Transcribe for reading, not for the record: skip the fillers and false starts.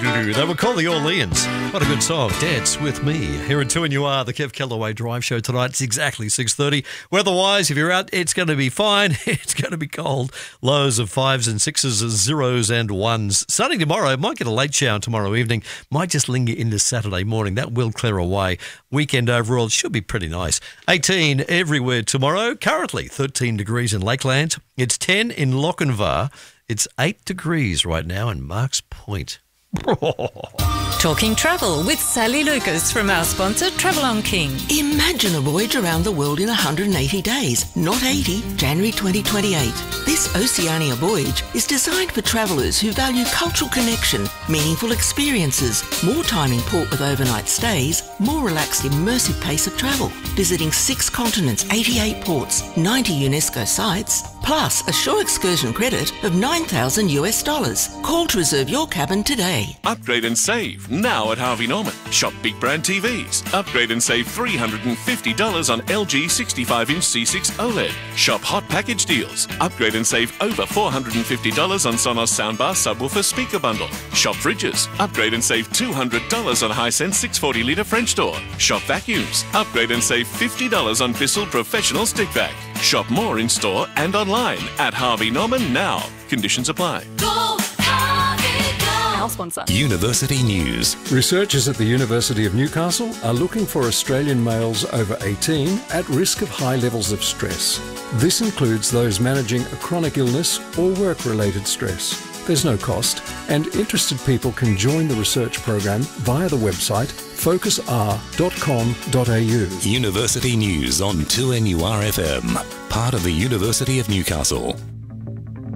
They were called the Orleans. What a good song. Dance with me. Here at 2 and you are the Kev Kellaway Drive Show tonight. It's exactly 6:30. Weather-wise, if you're out, it's going to be fine. It's going to be cold. Lows of 5s and 6s, 0s and 1s. Sunny tomorrow. Might get a late shower tomorrow evening. Might just linger into Saturday morning. That will clear away. Weekend overall should be pretty nice. 18 everywhere tomorrow. Currently 13 degrees in Lakeland. It's 10 in Lochinvar. It's 8 degrees right now in Marks Point. Talking travel with Sally Lucas from our sponsor Travel on King. Imagine a voyage around the world in 180 days, not 80, January 2028. This Oceania voyage is designed for travellers who value cultural connection, meaningful experiences, more time in port with overnight stays, more relaxed immersive pace of travel, visiting 6 continents, 88 ports, 90 UNESCO sites, plus a shore excursion credit of $9,000. Call to reserve your cabin today. Upgrade and save now at Harvey Norman. Shop big brand TVs. Upgrade and save $350 on LG 65-inch C6 OLED. Shop hot package deals. Upgrade and save over $450 on Sonos soundbar subwoofer speaker bundle. Shop fridges. Upgrade and save $200 on Hisense 640-litre French door. Shop vacuums. Upgrade and save $50 on Bissell professional stick vac. Shop more in store and online at Harvey Norman now. Conditions apply. Our sponsor. University News. Researchers at the University of Newcastle are looking for Australian males over 18 at risk of high levels of stress. This includes those managing a chronic illness or work-related stress. There's no cost, and interested people can join the research program via the website focusr.com.au. University News on 2NURFM, part of the University of Newcastle.